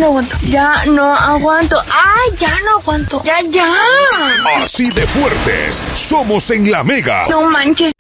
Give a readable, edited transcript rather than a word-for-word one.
no aguanto. Ya no aguanto. ¡Ay, ya no aguanto! ¡Ya! Así de fuertes somos en La Mega. No manches.